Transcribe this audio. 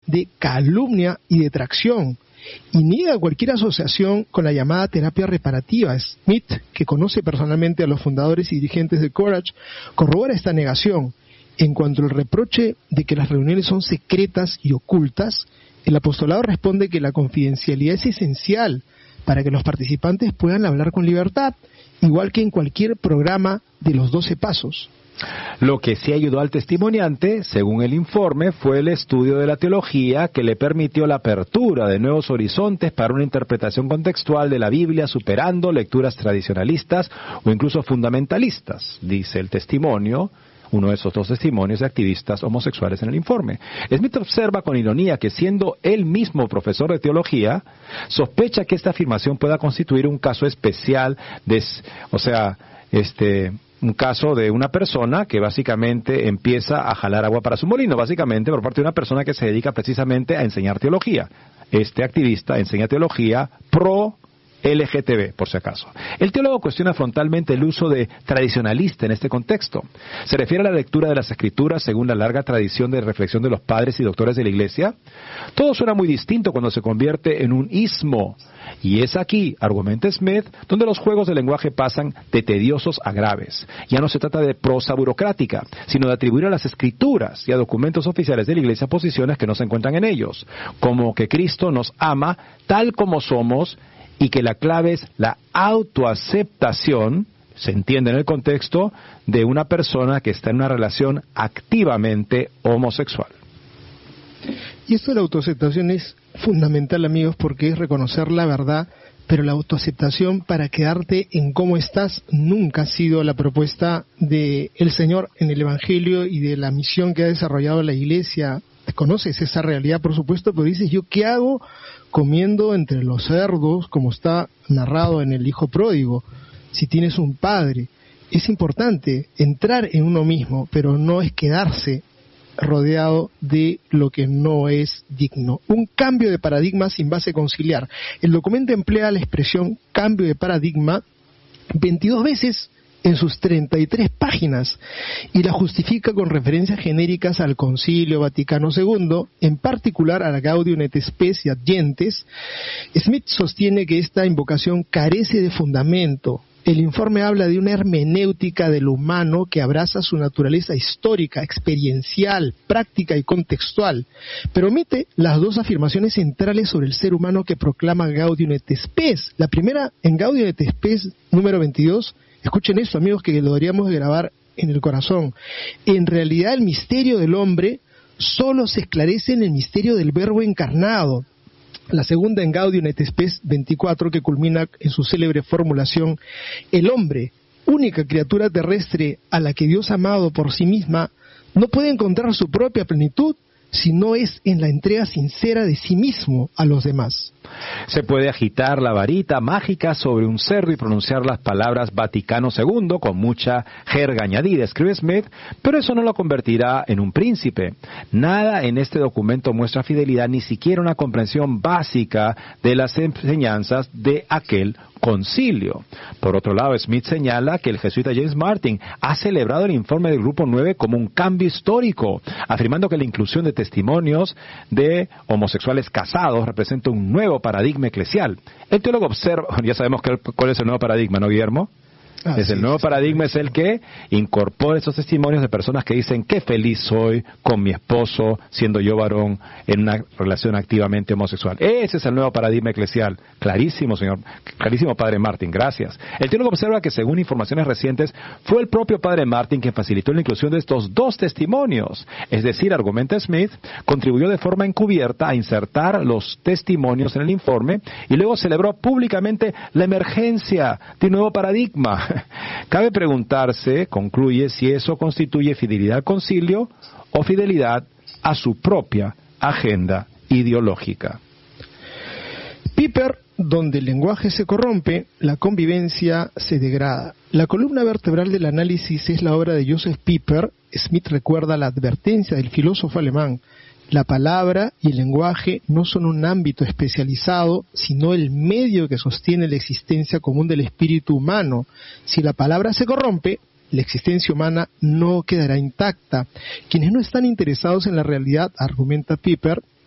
de calumnia y detracción, y niega cualquier asociación con la llamada terapia reparativa. Smith, que conoce personalmente a los fundadores y dirigentes de Courage, corrobora esta negación. En cuanto al reproche de que las reuniones son secretas y ocultas, el apostolado responde que la confidencialidad es esencial para que los participantes puedan hablar con libertad, igual que en cualquier programa de los 12 pasos. Lo que sí ayudó al testimoniante, según el informe, fue el estudio de la teología que le permitió la apertura de nuevos horizontes para una interpretación contextual de la Biblia, superando lecturas tradicionalistas o incluso fundamentalistas, dice el testimonio. Uno de esos dos testimonios de activistas homosexuales en el informe. Smith observa con ironía que, siendo él mismo profesor de teología, sospecha que esta afirmación pueda constituir un caso especial un caso de una persona que básicamente empieza a jalar agua para su molino, básicamente por parte de una persona que se dedica precisamente a enseñar teología. Este activista enseña teología pro LGTB, por si acaso. El teólogo cuestiona frontalmente el uso de tradicionalista en este contexto. Se refiere a la lectura de las Escrituras según la larga tradición de reflexión de los padres y doctores de la Iglesia. Todo suena muy distinto cuando se convierte en un ismo. Y es aquí, argumenta Smith, donde los juegos de lenguaje pasan de tediosos a graves. Ya no se trata de prosa burocrática, sino de atribuir a las Escrituras y a documentos oficiales de la Iglesia posiciones que no se encuentran en ellos, como que Cristo nos ama tal como somos y que la clave es la autoaceptación, se entiende en el contexto, de una persona que está en una relación activamente homosexual. Y esto de la autoaceptación es fundamental, amigos, porque es reconocer la verdad, pero la autoaceptación para quedarte en cómo estás nunca ha sido la propuesta del Señor en el Evangelio y de la misión que ha desarrollado la Iglesia. Conoces esa realidad, por supuesto, pero dices, ¿yo qué hago comiendo entre los cerdos, como está narrado en el Hijo Pródigo? Si tienes un padre, es importante entrar en uno mismo, pero no es quedarse rodeado de lo que no es digno. Un cambio de paradigma sin base conciliar. El documento emplea la expresión cambio de paradigma 22 veces en sus 33 páginas y la justifica con referencias genéricas al Concilio Vaticano II, en particular a la Gaudium et Spes y Adyentes. Smith sostiene que esta invocación carece de fundamento. El informe habla de una hermenéutica del humano que abraza su naturaleza histórica, experiencial, práctica y contextual, pero omite las dos afirmaciones centrales sobre el ser humano que proclama Gaudium et Spes. La primera, en Gaudium et Spes número 22, escuchen esto, amigos, que lo deberíamos de grabar en el corazón. En realidad el misterio del hombre solo se esclarece en el misterio del Verbo encarnado. La segunda, en Gaudium et Spes 24, que culmina en su célebre formulación: el hombre, única criatura terrestre a la que Dios ha amado por sí misma, no puede encontrar su propia plenitud si no es en la entrega sincera de sí mismo a los demás. Se puede agitar la varita mágica sobre un cerdo y pronunciar las palabras Vaticano II con mucha jerga añadida, escribe Smith, pero eso no lo convertirá en un príncipe. Nada en este documento muestra fidelidad, ni siquiera una comprensión básica de las enseñanzas de aquel concilio. Por otro lado, Smith señala que el jesuita James Martin ha celebrado el informe del Grupo 9 como un cambio histórico, afirmando que la inclusión de testimonios de homosexuales casados representa un nuevo paradigma eclesial. El teólogo observa, ya sabemos cuál es el nuevo paradigma, ¿no, Guillermo? El nuevo paradigma es el que incorpora esos testimonios de personas que dicen qué feliz soy con mi esposo, siendo yo varón, en una relación activamente homosexual. Ese es el nuevo paradigma eclesial. Clarísimo, señor, clarísimo, padre Martin, gracias. El teólogo observa que, según informaciones recientes, fue el propio padre Martin quien facilitó la inclusión de estos dos testimonios. Es decir, argumenta Smith, contribuyó de forma encubierta a insertar los testimonios en el informe y luego celebró públicamente la emergencia de un nuevo paradigma. Cabe preguntarse, concluye, si eso constituye fidelidad al concilio o fidelidad a su propia agenda ideológica. Piper, donde el lenguaje se corrompe, la convivencia se degrada. La columna vertebral del análisis es la obra de Joseph Piper. Smith recuerda la advertencia del filósofo alemán: la palabra y el lenguaje no son un ámbito especializado, sino el medio que sostiene la existencia común del espíritu humano. Si la palabra se corrompe, la existencia humana no quedará intacta. Quienes no están interesados en la realidad, argumenta Piper,